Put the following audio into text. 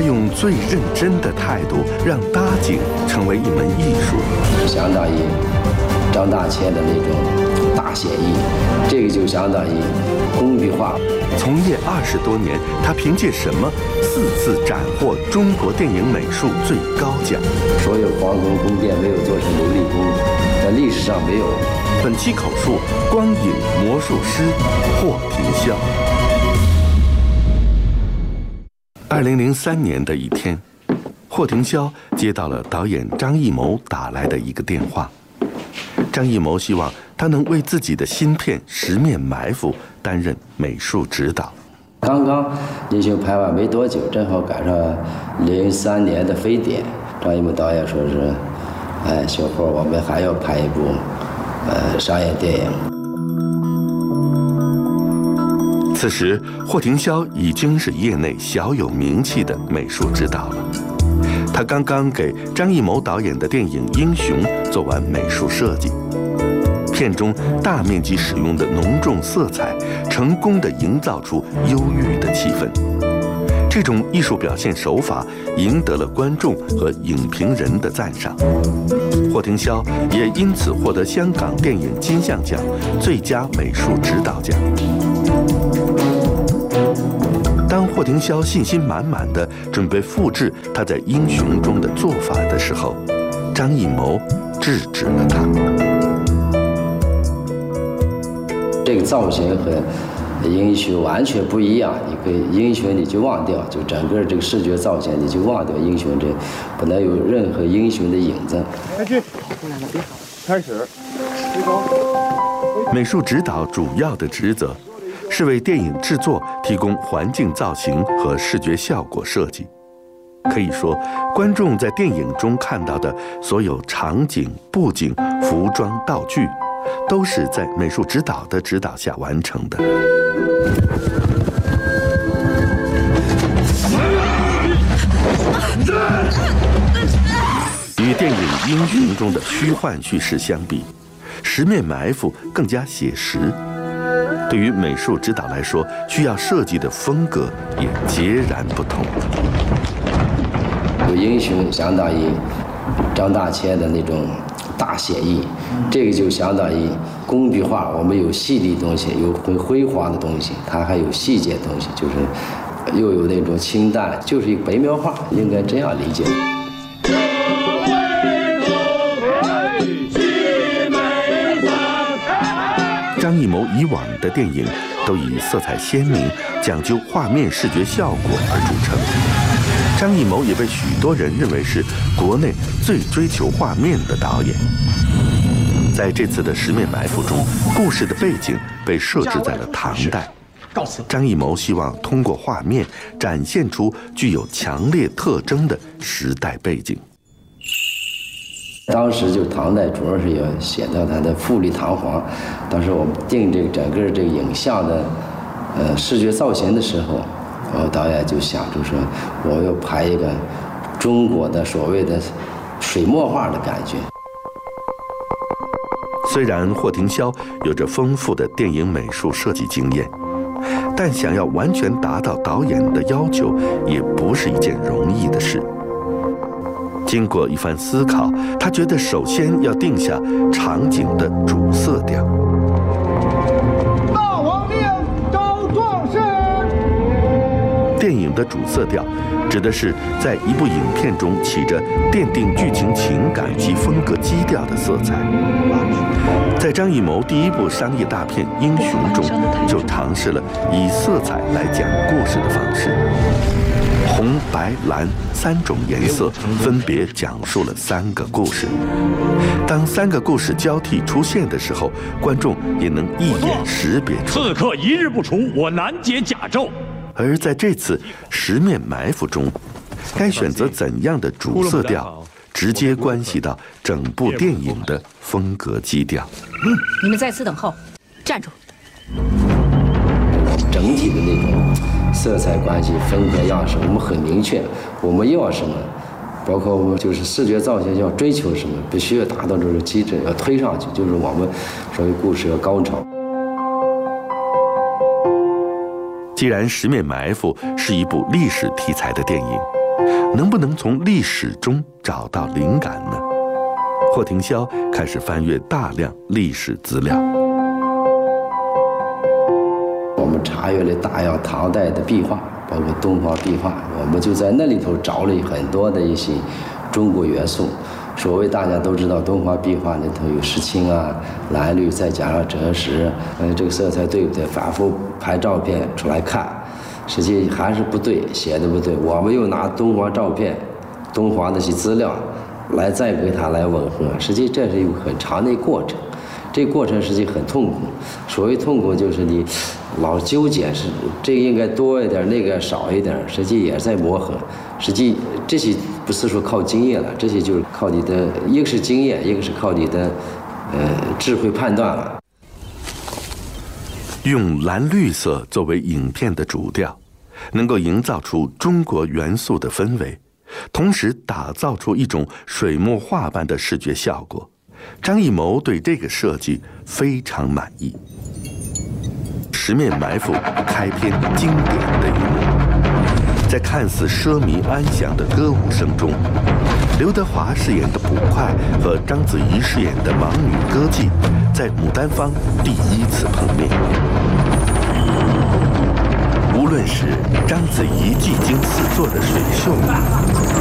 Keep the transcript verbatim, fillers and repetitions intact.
用最认真的态度让搭景成为一门艺术， 相当于张大千的那种大写意，这个就相当于工笔画。 从业二十多年，他凭借什么四次斩获中国电影美术最高奖？ 所有皇宫宫殿没有做成琉璃宫，在历史上没有。 本期口述：光影魔术师霍廷霄。二零零三年的一天，霍廷霄接到了导演张艺谋打来的一个电话。张艺谋希望他能为自己的新片《十面埋伏》担任美术指导。 刚刚英雄拍完没多久，正好赶上零三年的非典，张艺谋导演说是：“哎，小霍，我们还要拍一部呃商业电影。” 此时，霍廷霄已经是业内小有名气的美术指导了。他刚刚给张艺谋导演的电影《英雄》做完美术设计，片中大面积使用的浓重色彩，成功地营造出忧郁的气氛。这种艺术表现手法赢得了观众和影评人的赞赏。霍廷霄也因此获得香港电影金像奖最佳美术指导奖。当霍廷霄信心满满地准备复制他在《英雄》中的做法的时候，张艺谋制止了他。 这个造型和《英雄》完全不一样，你可以《英雄》你就忘掉，就整个这个视觉造型你就忘掉《英雄》，这不能有任何《英雄》的影子。 开机，开始，推高。 美术指导主要的职责是为电影制作提供环境造型和视觉效果设计。可以说，观众在电影中看到的所有场景、布景、服装、道具，都是在美术指导的指导下完成的。与电影《英雄》中的虚幻叙事相比，《十面埋伏》更加写实。对于美术指导来说，需要设计的风格也截然不同。 有英雄相当于张大千的那种大写意，这个就相当于工笔画，我们有细腻东西，有很辉煌的东西，它还有细节的东西，就是又有那种清淡，就是一个白描画，应该这样理解。 张艺谋以往的电影都以色彩鲜明、讲究画面视觉效果而著称。张艺谋也被许多人认为是国内最追求画面的导演。在这次的《十面埋伏》中，故事的背景被设置在了唐代。张艺谋希望通过画面展现出具有强烈特征的时代背景。 当时就唐代主要是要写到它的富丽堂皇。当时我们定这个整个这个影像的呃视觉造型的时候，呃导演就想就说我要拍一个中国的所谓的水墨画的感觉。 虽然霍廷霄有着丰富的电影美术设计经验，但想要完全达到导演的要求，也不是一件容易的事。经过一番思考，他觉得首先要定下场景的主色调。 大王令招壮士。 电影的主色调指的是在一部影片中起着奠定剧情情感及风格基调的色彩。在张艺谋第一部商业大片《英雄》中，就尝试了以色彩来讲故事的方式。红、白、蓝三种颜色分别讲述了三个故事。当三个故事交替出现的时候，观众也能一眼识别出。 刺客一日不除，我难解甲胄。 而在这次《十面埋伏》中，该选择怎样的主色调，直接关系到整部电影的风格基调。 嗯，你们在此等候，站住。 整体的那种色彩关系、风格样式，我们很明确，我们要什么，包括我们就是视觉造型要追求什么，必须要达到这个机制，要推上去，就是我们所谓故事要高潮。 既然《十面埋伏》是一部历史题材的电影， 能不能从历史中找到灵感呢？霍廷霄开始翻阅大量历史资料。 我们查阅了大量唐代的壁画，包括东方壁画，我们就在那里头找了很多的一些中国元素。所谓大家都知道，东方壁画里头有石青啊、蓝绿，再加上赭石，呃，这个色彩对不对？反复拍照片出来看，实际还是不对，写的不对。我们又拿东方照片、东方那些资料来再给它来吻合，实际这是一个很长的过程。这个过程实际很痛苦。所谓痛苦，就是你老纠结是这个应该多一点，那个少一点，实际也在磨合。实际这些不是说靠经验了，这些就是靠你的，一个是经验，一个是靠你的呃智慧判断了。 用蓝绿色作为影片的主调，能够营造出中国元素的氛围，同时打造出一种水墨画般的视觉效果。张艺谋对这个设计非常满意。十面埋伏开篇经典的一幕，在看似奢靡安详的歌舞声中，刘德华饰演的捕快和章子怡饰演的盲女歌妓在牡丹坊第一次碰面。无论是章子怡技惊四座的水袖